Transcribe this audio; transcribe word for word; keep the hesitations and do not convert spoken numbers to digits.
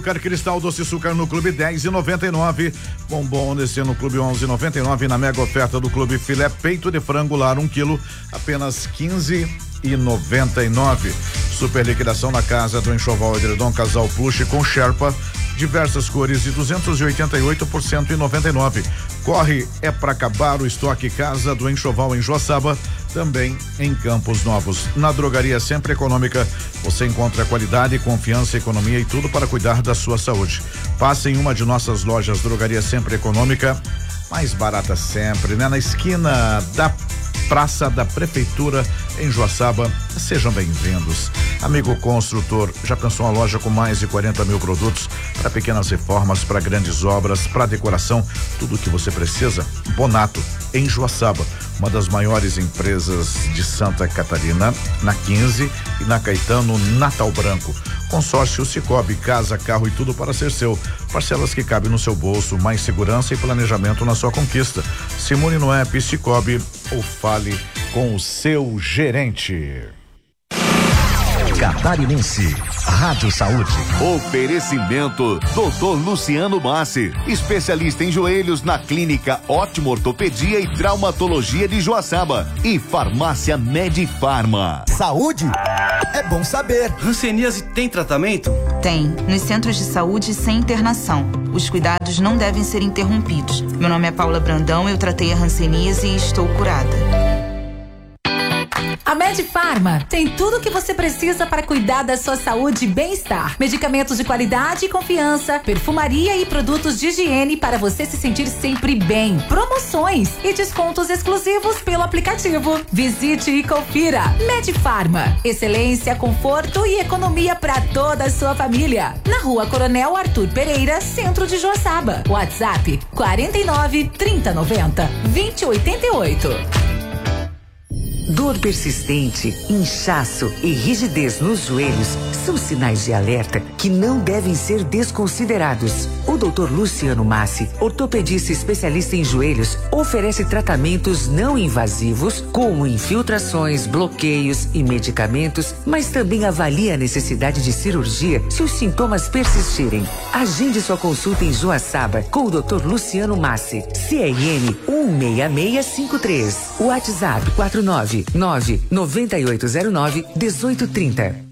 Açúcar Cristal Doce Açúcar no Clube dez e noventa e nove. Bombom nesse no Clube onze e noventa e nove. Na mega oferta do Clube Filé Peito de Frango Lar um quilo, apenas quinze e noventa e nove. Super liquidação na casa do enxoval edredom casal plush com Sherpa, diversas cores de duzentos e oitenta e oito por cento e noventa e nove. Corre é para acabar o estoque casa do enxoval em Joaçaba, também em Campos Novos. Na Drogaria Sempre Econômica, você encontra qualidade, confiança, economia e tudo para cuidar da sua saúde. Passe em uma de nossas lojas Drogaria Sempre Econômica, mais barata sempre, né? Na esquina da Praça da Prefeitura em Joaçaba. Sejam bem-vindos. Amigo construtor, já pensou uma loja com mais de quarenta mil produtos para pequenas reformas, para grandes obras, para decoração, tudo o que você precisa? Bonato, em Joaçaba, uma das maiores empresas de Santa Catarina, na quinze e na Caetano Natal Branco. Consórcio Cicobi, casa, carro e tudo para ser seu. Parcelas que cabem no seu bolso, mais segurança e planejamento na sua conquista. Simone no app Cicobi ou fale com o seu gerente. Catarinense, Rádio Saúde. Oferecimento doutor Luciano Massi, especialista em joelhos na clínica Ótimo Ortopedia e Traumatologia de Joaçaba e Farmácia Medifarma. Saúde é bom saber. Hanseníase tem tratamento? Tem, nos centros de saúde sem internação. Os cuidados não devem ser interrompidos. Meu nome é Paula Brandão, eu tratei a hanseníase e estou curada. A Medifarma tem tudo o que você precisa para cuidar da sua saúde e bem-estar. Medicamentos de qualidade e confiança, perfumaria e produtos de higiene para você se sentir sempre bem. Promoções e descontos exclusivos pelo aplicativo. Visite e confira. Medifarma, excelência, conforto e economia para toda a sua família. Na Rua Coronel Arthur Pereira, centro de Joaçaba. WhatsApp quarenta e nove, trinta, noventa, vinte, oitenta e oito. Dor persistente, inchaço e rigidez nos joelhos são sinais de alerta que não devem ser desconsiderados. O doutor Luciano Massi, ortopedista especialista em joelhos, oferece tratamentos não invasivos, como infiltrações, bloqueios e medicamentos, mas também avalia a necessidade de cirurgia se os sintomas persistirem. Agende sua consulta em Joaçaba com o doutor Luciano Massi, C R M um seis seis cinco três, WhatsApp quatro nove nove, nove oito zero nove, um oito três zero.